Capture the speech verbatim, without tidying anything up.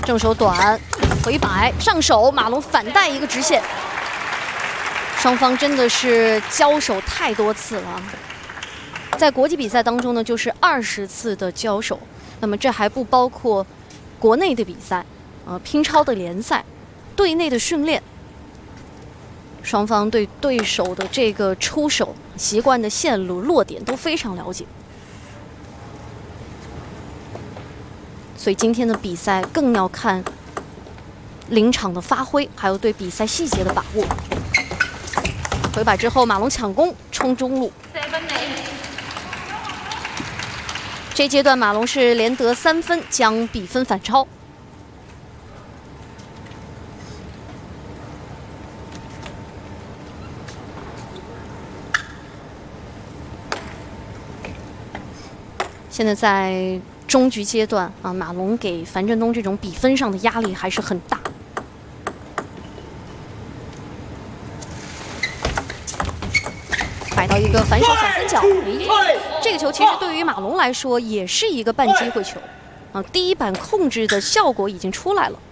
正手短，回摆上手，马龙反带一个直线。双方真的是交手太多次了，在国际比赛当中呢，就是二十次的交手。那么这还不包括国内的比赛，呃，乒超的联赛，队内的训练。双方对对手的这个出手习惯的线路、落点都非常了解。 所以今天的比赛更要看临场的发挥，还有对比赛细节的把握。回摆之后，马龙抢攻冲中路。这阶段马龙是连得三分，将比分反超。现在在 中局阶段啊，马龙给樊振东这种比分上的压力还是很大。摆到一个反手小分角，哎，这个球其实对于马龙来说也是一个半机会球，啊，第一板控制的效果已经出来了。